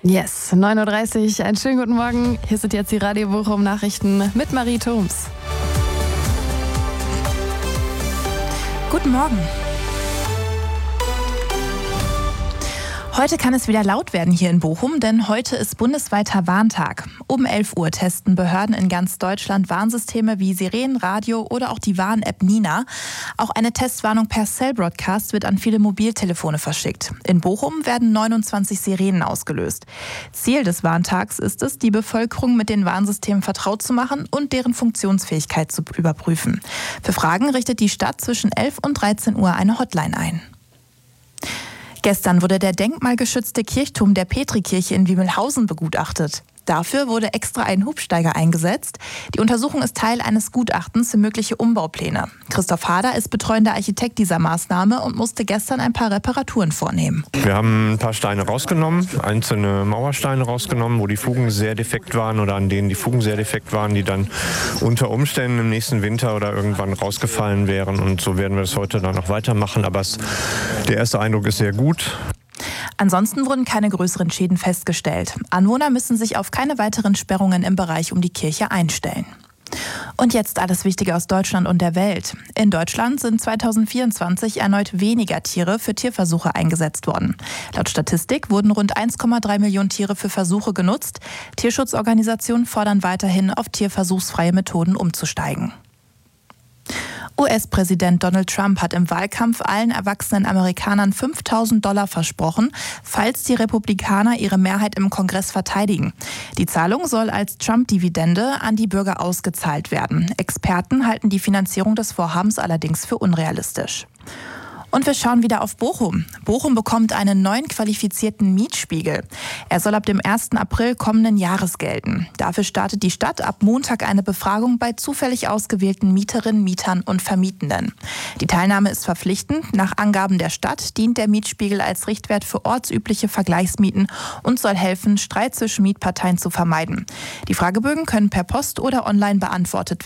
Yes, 9.30 Uhr, einen schönen guten Morgen. Hier sind jetzt die Radio Bochum Nachrichten mit Marie Thoms. Guten Morgen. Heute kann es wieder laut werden hier in Bochum, denn heute ist bundesweiter Warntag. Um 11 Uhr testen Behörden in ganz Deutschland Warnsysteme wie Sirenen, Radio oder auch die Warn-App Nina. Auch eine Testwarnung per Cell-Broadcast wird an viele Mobiltelefone verschickt. In Bochum werden 29 Sirenen ausgelöst. Ziel des Warntags ist es, die Bevölkerung mit den Warnsystemen vertraut zu machen und deren Funktionsfähigkeit zu überprüfen. Für Fragen richtet die Stadt zwischen 11 und 13 Uhr eine Hotline ein. Gestern wurde der denkmalgeschützte Kirchturm der Petrikirche in Wimmelhausen begutachtet. Dafür wurde extra ein Hubsteiger eingesetzt. Die Untersuchung ist Teil eines Gutachtens für mögliche Umbaupläne. Christoph Hader ist betreuender Architekt dieser Maßnahme und musste gestern ein paar Reparaturen vornehmen. Wir haben ein paar Steine rausgenommen, einzelne Mauersteine rausgenommen, wo die Fugen sehr defekt waren oder an denen die Fugen sehr defekt waren, die dann unter Umständen im nächsten Winter oder irgendwann rausgefallen wären. Und so werden wir das heute dann noch weitermachen. Aber der erste Eindruck ist sehr gut. Ansonsten wurden keine größeren Schäden festgestellt. Anwohner müssen sich auf keine weiteren Sperrungen im Bereich um die Kirche einstellen. Und jetzt alles Wichtige aus Deutschland und der Welt. In Deutschland sind 2024 erneut weniger Tiere für Tierversuche eingesetzt worden. Laut Statistik wurden rund 1,3 Millionen Tiere für Versuche genutzt. Tierschutzorganisationen fordern weiterhin, auf tierversuchsfreie Methoden umzusteigen. US-Präsident Donald Trump hat im Wahlkampf allen erwachsenen Amerikanern $5.000 versprochen, falls die Republikaner ihre Mehrheit im Kongress verteidigen. Die Zahlung soll als Trump-Dividende an die Bürger ausgezahlt werden. Experten halten die Finanzierung des Vorhabens allerdings für unrealistisch. Und wir schauen wieder auf Bochum. Bochum bekommt einen neuen qualifizierten Mietspiegel. Er soll ab dem 1. April kommenden Jahres gelten. Dafür startet die Stadt ab Montag eine Befragung bei zufällig ausgewählten Mieterinnen, Mietern und Vermietenden. Die Teilnahme ist verpflichtend. Nach Angaben der Stadt dient der Mietspiegel als Richtwert für ortsübliche Vergleichsmieten und soll helfen, Streit zwischen Mietparteien zu vermeiden. Die Fragebögen können per Post oder online beantwortet